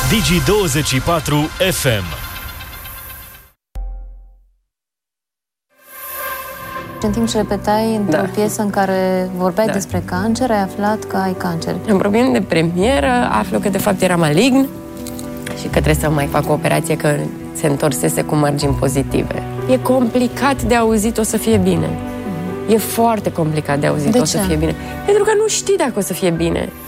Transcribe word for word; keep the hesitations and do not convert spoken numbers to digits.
Digi douăzeci și patru F M. În timp ce repetai într-o Da. piesă în care vorbeai Da. despre cancer, ai aflat că ai cancer. În apropiere de premieră, aflu că de fapt era malign și că trebuie să mai fac o operație, că se întorsese cu margini pozitive. E complicat de auzit, o să fie bine. E foarte complicat de auzit, De o să ce? fie bine. Pentru că nu știi dacă o să fie bine.